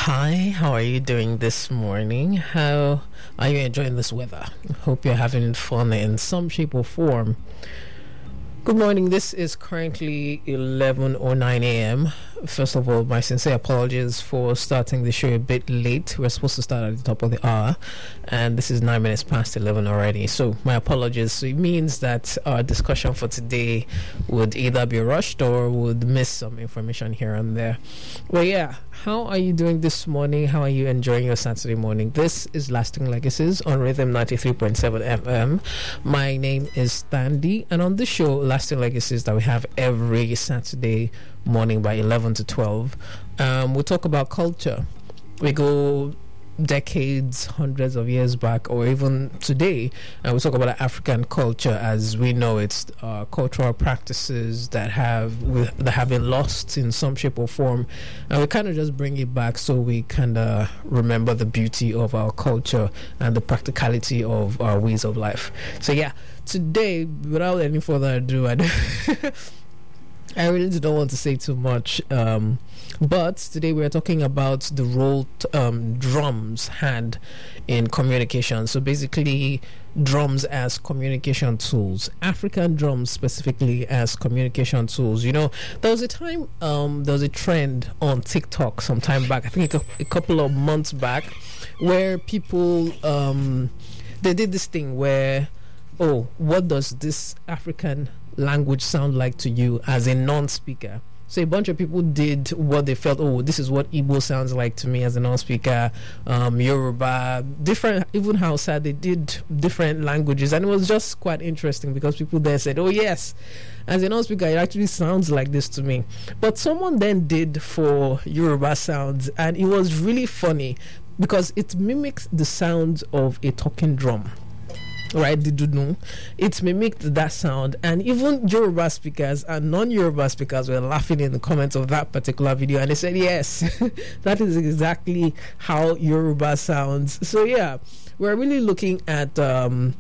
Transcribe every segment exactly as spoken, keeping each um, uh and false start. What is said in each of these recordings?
Hi, how are you doing this morning? How are you enjoying this weather? Hope you're having fun in some shape or form. Good morning. This is currently eleven oh nine a.m. First of all, my sincere apologies for starting the show a bit late. We're supposed to start at the top of the hour, and this is nine minutes past eleven already. So my apologies. So it means that our discussion for today would either be rushed or would miss some information here and there. Well, yeah. How are you doing this morning? How are you enjoying your Saturday morning? This is Lasting Legacies on Rhythm ninety-three point seven F M. My name is Thandi, and on this show, Lasting Legacies, that we have every Saturday morning by eleven to twelve, um, we talk about culture. We go decades, hundreds of years back, or even today, and we talk about African culture as we know it, uh, cultural practices that have that have been lost in some shape or form, and we kind of just bring it back so we kind of remember the beauty of our culture and the practicality of our ways of life. So yeah, today, without any further ado, I, I really don't want to say too much. Um, But today we're talking about the role t- um, drums had in communication. So basically, drums as communication tools. African drums specifically as communication tools. You know, there was a time, um, there was a trend on TikTok some time back, I think a, a couple of months back, where people, um, they did this thing where, oh, what does this African language sound like to you as a non-speaker? So a bunch of people did what they felt, oh, this is what Igbo sounds like to me as a non-speaker, um, Yoruba, different, even Hausa, they did different languages. And it was just quite interesting because people there said, oh, yes, as a non-speaker, it actually sounds like this to me. But someone then did for Yoruba sounds, and it was really funny because it mimics the sound of a talking drum. Right, the dudun. It mimicked that sound, and even Yoruba speakers and non-Yoruba speakers were laughing in the comments of that particular video, and they said, yes, that is exactly how Yoruba sounds. So yeah, we're really looking at um,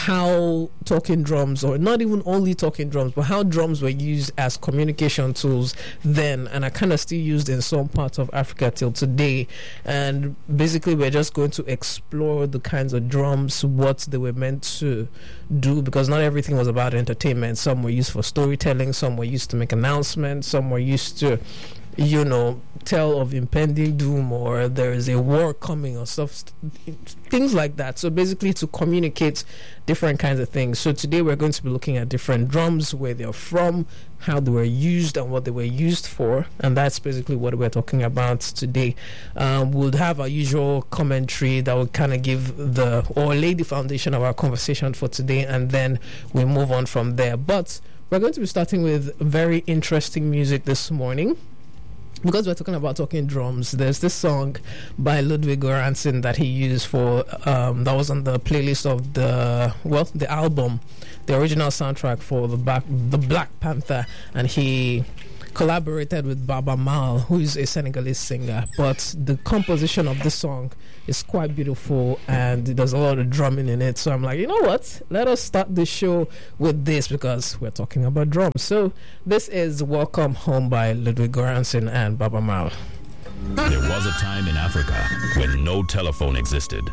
how talking drums, or not even only talking drums, but how drums were used as communication tools then, and are kind of still used in some parts of Africa till today. And basically we're just going to explore the kinds of drums, what they were meant to do, because not everything was about entertainment. Some were used for storytelling, some were used to make announcements, some were used to, you know, tell of impending doom, or there is a war coming, or stuff, things like that. So basically to communicate different kinds of things. So today we're going to be looking at different drums, where they're from, how they were used, and what they were used for, and that's basically what we're talking about today. Um, we'll have our usual commentary that will kind of give the, or lay the foundation of our conversation for today, and then we move on from there. But we're going to be starting with very interesting music this morning. Because we're talking about talking drums, there's this song by Ludwig Göransson that he used for, um, that was on the playlist of the, well, the album, the original soundtrack for the, back, the Black Panther, and he collaborated with Baba Mal, who is a Senegalese singer. But the composition of this song is quite beautiful, and there's a lot of drumming in it. So I'm like, you know what? Let us start the show with this, because we're talking about drums. So this is Welcome Home by Ludwig Göransson and Baba Mal. There was a time in Africa when no telephone existed,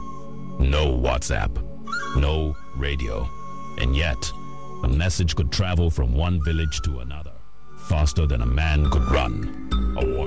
no WhatsApp, no radio, and yet a message could travel from one village to another faster than a man could run. A